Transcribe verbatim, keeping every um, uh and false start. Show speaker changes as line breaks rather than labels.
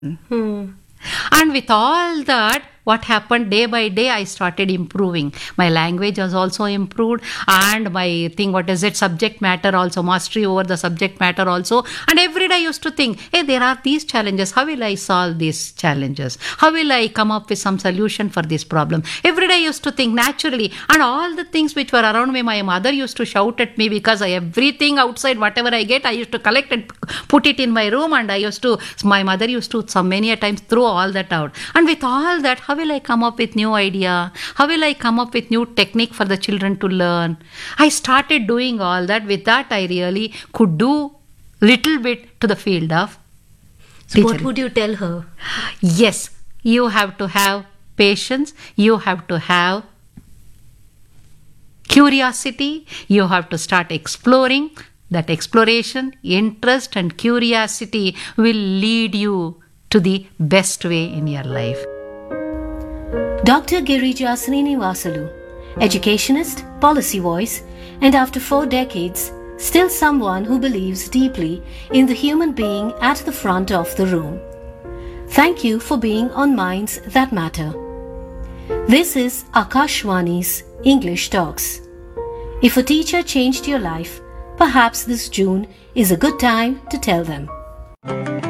Hmm.
And with all that, what happened day by day, I started improving. My language has also improved, and my thing, what is it, subject matter also, mastery over the subject matter also. And every day I used to think, hey, there are these challenges. How will I solve these challenges? How will I come up with some solution for this problem? Every day I used to think naturally. And all the things which were around me, my mother used to shout at me because I, everything outside, whatever I get, I used to collect and put it in my room. And I used to, my mother used to, some many a times, throw all that out. And with all that, how will I come up with new idea? How will I come up with new technique for the children to learn? I started doing all that. With that, I really could do little bit to the field of
So, what
teaching.
would you tell her?
Yes, you have to have patience. You have to have curiosity. You have to start exploring. That exploration, interest, and curiosity will lead you to the best way in your life.
Doctor Girija Srinivasalu, educationist, policy voice, and after four decades, still someone who believes deeply in the human being at the front of the room. Thank you for being on Minds That Matter. This is Akashwani's English Talks. If a teacher changed your life, perhaps this June is a good time to tell them.